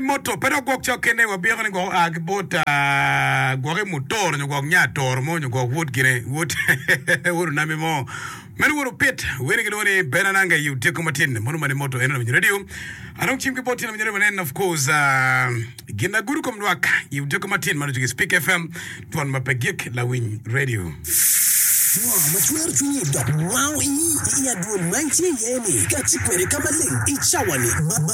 moto pero gok chokene wabiyo ni go agbota goge motor nyo go nyator mo nyo go wood gire wood wood nami mo menu woro pit wini gidoni benananga yu teko matin monu mani moto eno na radio anong chimki boti na mnyere manen of course gina guru komdwaka yu teko matin manu chuki Speak FM tuan mapegik la win radio. Wow, matuwari tunyida. Wow, hii ya duo 90 yeni. Kati kwere kama ling. Ichawani.